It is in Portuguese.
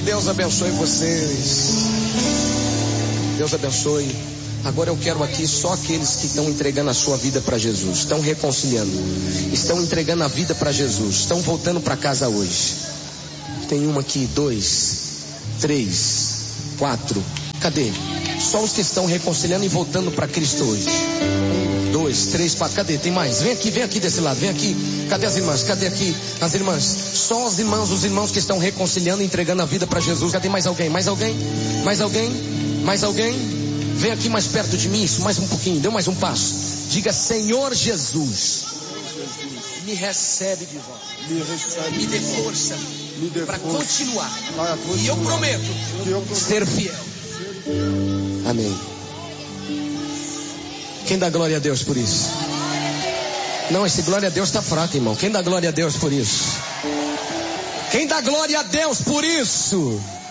Deus abençoe vocês. Deus abençoe. Agora eu quero aqui só aqueles que estão entregando a sua vida para Jesus, estão reconciliando, estão entregando a vida para Jesus, estão voltando para casa hoje. Tem uma aqui, 2, 3, 4. Cadê? Só os que estão reconciliando e voltando para Cristo hoje. 1, 2, 3, 4. Cadê? Tem mais? Vem aqui desse lado, vem aqui. Cadê as irmãs? Cadê aqui as irmãs? Só os irmãos que estão reconciliando e entregando a vida para Jesus. Cadê mais alguém? Mais alguém? Mais alguém? Mais alguém? Vem aqui mais perto de mim, isso, mais um pouquinho, dê mais um passo. Diga: Senhor Jesus, me recebe de volta, me dê força para continuar. E eu prometo ser fiel. Amém. Quem dá glória a Deus por isso? Não, esse glória a Deus está fraco, irmão. Quem dá glória a Deus por isso? Quem dá glória a Deus por isso?